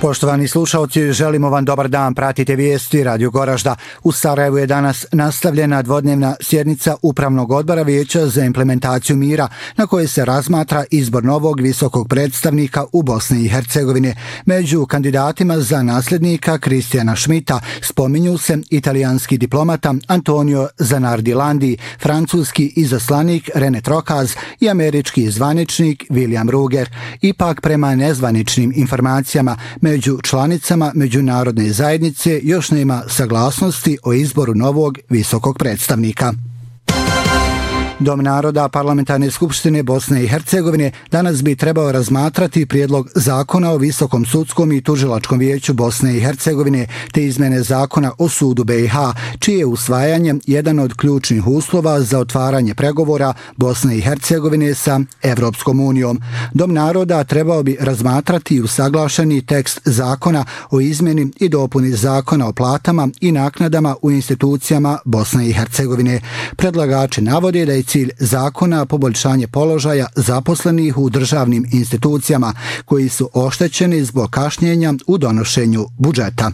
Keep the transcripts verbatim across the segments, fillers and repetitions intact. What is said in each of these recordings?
Poštovani slušalci, želimo vam dobar dan, pratite vijesti Radio Goražda. U Sarajevu je danas nastavljena dvodnevna sjednica Upravnog odbora Vijeća za implementaciju mira, na kojoj se razmatra izbor novog visokog predstavnika u Bosni i Hercegovini. Među kandidatima za nasljednika Kristijana Šmita spominju se italijanski diplomata Antonio Zanardi, francuski izaslanik René Trokaz i američki zvaničnik William Ruger. Ipak, prema nezvaničnim informacijama, među članicama međunarodne zajednice još nema saglasnosti o izboru novog visokog predstavnika. Dom naroda Parlamentarne skupštine Bosne i Hercegovine danas bi trebao razmatrati prijedlog zakona o Visokom sudskom i tužilačkom vijeću Bosne i Hercegovine te izmene zakona o sudu B i H, čije je usvajanje jedan od ključnih uslova za otvaranje pregovora Bosne i Hercegovine sa Evropskom unijom. Dom naroda trebao bi razmatrati i usaglašeni tekst zakona o izmjeni i dopuni zakona o platama i naknadama u institucijama Bosne i Hercegovine. Predlagači navode da je cilj zakona poboljšanje položaja zaposlenih u državnim institucijama koji su oštećeni zbog kašnjenja u donošenju budžeta.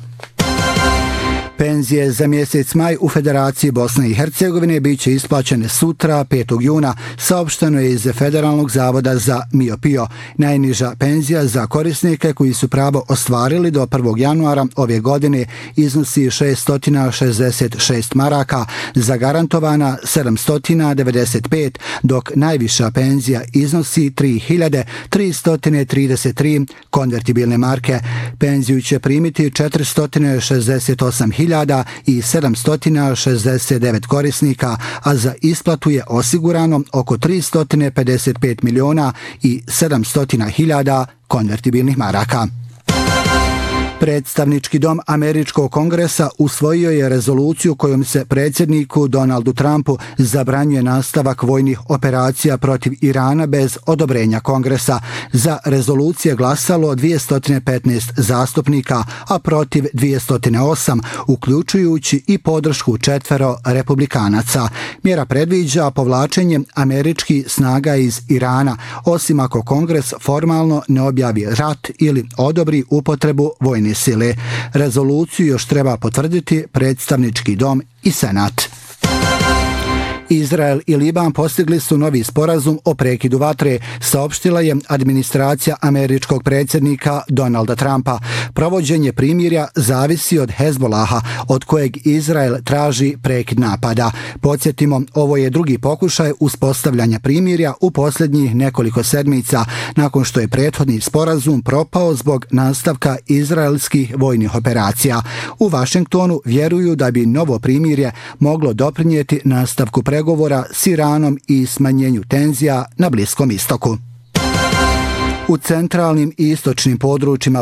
Penzije za mjesec maj u Federaciji Bosne i Hercegovine bit će isplaćene sutra, petog juna, saopšteno je iz Federalnog zavoda za miopio. Najniža penzija za korisnike koji su pravo ostvarili do prvog januara ove godine iznosi šeststo šezdeset šest maraka, zagarantovana sedamsto devedeset pet, dok najviša penzija iznosi tri hiljade tristo trideset tri konvertibilne marke. Penziju će primiti četiristo šezdeset osam hiljada i sedamsto šezdeset devet korisnika, a za isplatu je osigurano oko tristo pedeset pet miliona i sedamsto hiljada konvertibilnih maraka. Predstavnički dom Američkog kongresa usvojio je rezoluciju kojom se predsjedniku Donaldu Trumpu zabranjuje nastavak vojnih operacija protiv Irana bez odobrenja kongresa. Za rezolucije glasalo dvjesto petnaest zastupnika, a protiv dvjesto osam, uključujući i podršku četvero republikanaca. Mjera predviđa povlačenje američkih snaga iz Irana, osim ako kongres formalno ne objavi rat ili odobri upotrebu vojne sile. Rezoluciju još treba potvrditi predstavnički dom i senat. Izrael i Liban postigli su novi sporazum o prekidu vatre, saopštila je administracija američkog predsjednika Donalda Trumpa. Provođenje primirja zavisi od Hezbolaha, od kojeg Izrael traži prekid napada. Podsjetimo, ovo je drugi pokušaj uspostavljanja primirja u posljednjih nekoliko sedmica, nakon što je prethodni sporazum propao zbog nastavka izraelskih vojnih operacija. U Vašingtonu vjeruju da bi novo primirje moglo doprinijeti nastavku pregovora pregovora s Iranom i smanjenju tenzija na Bliskom istoku. U centralnim i istočnim područjima